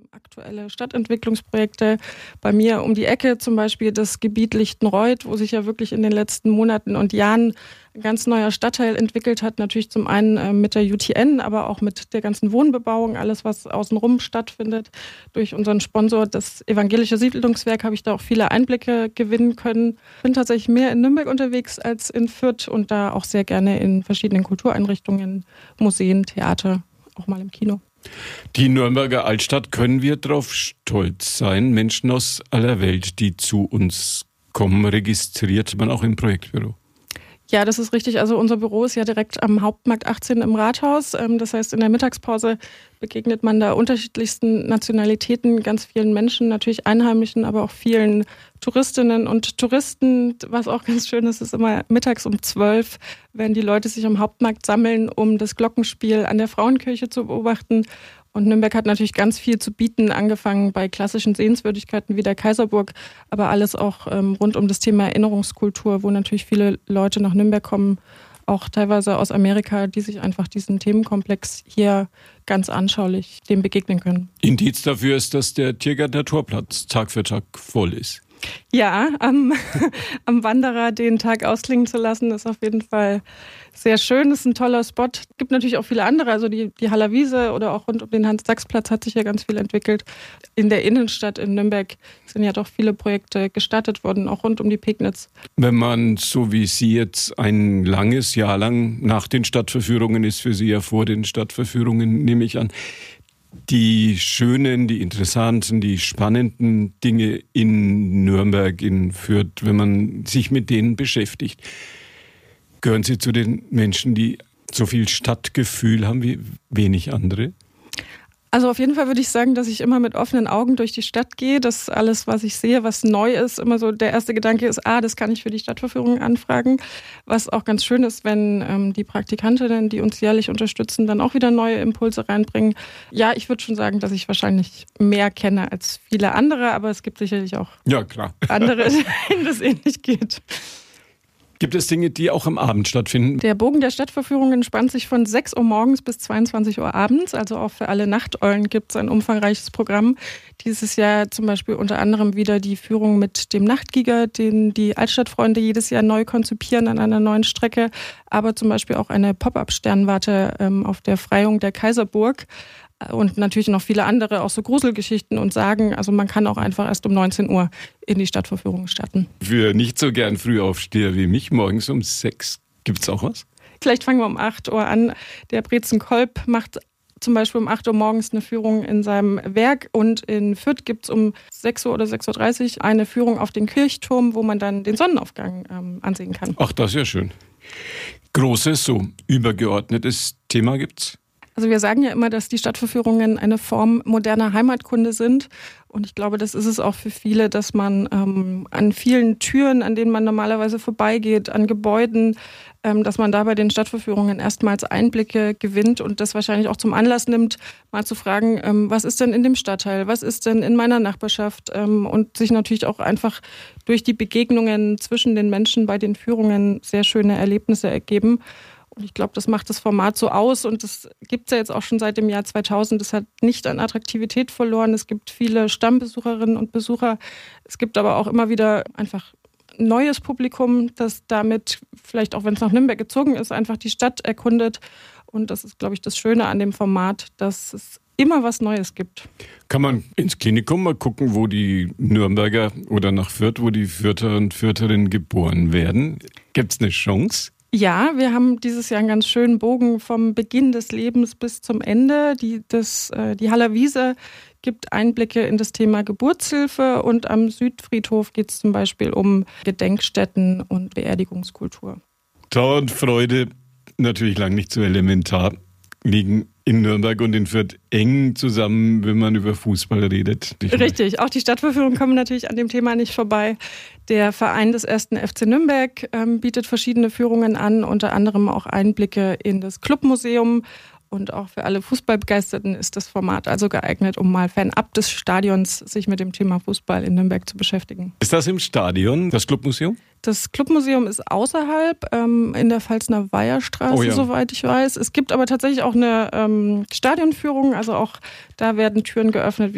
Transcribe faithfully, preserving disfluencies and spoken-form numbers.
aktuelle Stadtentwicklungsprojekte. Bei mir um die Ecke zum Beispiel das Gebiet Lichtenreuth, wo sich ja wirklich in den letzten Monaten und Jahren ein ganz neuer Stadtteil entwickelt hat. Natürlich zum einen mit der U T N, aber auch mit der ganzen Wohnbebauung, alles was außenrum stattfindet. Durch unseren Sponsor, das Evangelische Siedlungswerk, habe ich da auch viele Einblicke gewinnen können. Ich bin tatsächlich mehr in Nürnberg unterwegs als in Fürth und da auch sehr gerne in verschiedenen Kultureinrichtungen, Museen, Theater, auch mal im Kino. Die Nürnberger Altstadt, können wir darauf stolz sein? Menschen aus aller Welt, die zu uns kommen, registriert man auch im Projektbüro? Ja, das ist richtig. Also unser Büro ist ja direkt am Hauptmarkt achtzehn im Rathaus. Das heißt, in der Mittagspause begegnet man da unterschiedlichsten Nationalitäten, ganz vielen Menschen, natürlich Einheimischen, aber auch vielen Touristinnen und Touristen. Was auch ganz schön ist, ist immer mittags um zwölf, wenn die Leute sich am Hauptmarkt sammeln, um das Glockenspiel an der Frauenkirche zu beobachten. Und Nürnberg hat natürlich ganz viel zu bieten, angefangen bei klassischen Sehenswürdigkeiten wie der Kaiserburg, aber alles auch ähm, rund um das Thema Erinnerungskultur, wo natürlich viele Leute nach Nürnberg kommen, auch teilweise aus Amerika, die sich einfach diesen Themenkomplex hier ganz anschaulich dem begegnen können. Indiz dafür ist, dass der Tiergarten Torplatz Tag für Tag voll ist. Ja, am, am Wanderer den Tag ausklingen zu lassen, ist auf jeden Fall sehr schön. Das ist ein toller Spot. Es gibt natürlich auch viele andere, also die, die Haller Wiese oder auch rund um den Hans-Sachs-Platz hat sich ja ganz viel entwickelt. In der Innenstadt in Nürnberg sind ja doch viele Projekte gestartet worden, auch rund um die Pegnitz. Wenn man, so wie Sie jetzt ein langes Jahr lang nach den Stadtverführungen ist, für Sie ja vor den Stadtverführungen, nehme ich an, die schönen, die interessanten, die spannenden Dinge in Nürnberg, in Fürth, wenn man sich mit denen beschäftigt, gehören Sie zu den Menschen, die so viel Stadtgefühl haben wie wenig andere? Also auf jeden Fall würde ich sagen, dass ich immer mit offenen Augen durch die Stadt gehe, dass alles, was ich sehe, was neu ist, immer so der erste Gedanke ist, ah, das kann ich für die Stadtverführung anfragen. Was auch ganz schön ist, wenn ähm, die Praktikantinnen, die uns jährlich unterstützen, dann auch wieder neue Impulse reinbringen. Ja, ich würde schon sagen, dass ich wahrscheinlich mehr kenne als viele andere, aber es gibt sicherlich auch ja, klar. andere, denen das ähnlich geht. Gibt es Dinge, die auch am Abend stattfinden? Der Bogen der Stadtverführungen spannt sich von sechs Uhr morgens bis zweiundzwanzig Uhr abends. Also auch für alle Nachteulen gibt es ein umfangreiches Programm. Dieses Jahr zum Beispiel unter anderem wieder die Führung mit dem Nachtgiger, den die Altstadtfreunde jedes Jahr neu konzipieren an einer neuen Strecke. Aber zum Beispiel auch eine Pop-up-Sternwarte ähm, auf der Freiung der Kaiserburg. Und natürlich noch viele andere, auch so Gruselgeschichten und Sagen. Also man kann auch einfach erst um neunzehn Uhr in die Stadtverführung starten. Für nicht so gern Frühaufsteher wie mich, morgens um sechs, gibt's auch was? Vielleicht fangen wir um acht Uhr an. Der Brezen Kolb macht zum Beispiel um acht Uhr morgens eine Führung in seinem Werk. Und in Fürth gibt's um sechs Uhr oder sechs Uhr dreißig eine Führung auf den Kirchturm, wo man dann den Sonnenaufgang ähm, ansehen kann. Ach, das ist ja schön. Großes, so übergeordnetes Thema gibt's? Also wir sagen ja immer, dass die Stadtverführungen eine Form moderner Heimatkunde sind. Und ich glaube, das ist es auch für viele, dass man ähm, an vielen Türen, an denen man normalerweise vorbeigeht, an Gebäuden, ähm, dass man da bei den Stadtverführungen erstmals Einblicke gewinnt und das wahrscheinlich auch zum Anlass nimmt, mal zu fragen, ähm, was ist denn in dem Stadtteil, was ist denn in meiner Nachbarschaft ähm, und sich natürlich auch einfach durch die Begegnungen zwischen den Menschen bei den Führungen sehr schöne Erlebnisse ergeben. Und ich glaube, das macht das Format so aus und das gibt es ja jetzt auch schon seit dem Jahr zweitausend. Es hat nicht an Attraktivität verloren. Es gibt viele Stammbesucherinnen und Besucher. Es gibt aber auch immer wieder einfach neues Publikum, das damit, vielleicht auch wenn es nach Nürnberg gezogen ist, einfach die Stadt erkundet. Und das ist, glaube ich, das Schöne an dem Format, dass es immer was Neues gibt. Kann man ins Klinikum mal gucken, wo die Nürnberger oder nach Fürth, wo die Fürther und Fürtherinnen geboren werden? Gibt es eine Chance? Ja, wir haben dieses Jahr einen ganz schönen Bogen vom Beginn des Lebens bis zum Ende. Die, das, äh, die Haller Wiese gibt Einblicke in das Thema Geburtshilfe und am Südfriedhof geht es zum Beispiel um Gedenkstätten und Beerdigungskultur. Trauer und Freude, natürlich lang nicht so elementar, liegen in Nürnberg und in Fürth eng zusammen, wenn man über Fußball redet. Richtig, auch die Stadtverführungen kommen natürlich an dem Thema nicht vorbei. Der Verein des ersten F C Nürnberg ähm, bietet verschiedene Führungen an, unter anderem auch Einblicke in das Clubmuseum. Und auch für alle Fußballbegeisterten ist das Format also geeignet, um mal fernab des Stadions sich mit dem Thema Fußball in Nürnberg zu beschäftigen. Ist das im Stadion, das Clubmuseum? Das Clubmuseum ist außerhalb, ähm, in der Pfalzner Weiherstraße, oh ja. Soweit ich weiß. Es gibt aber tatsächlich auch eine ähm, Stadionführung, also auch da werden Türen geöffnet.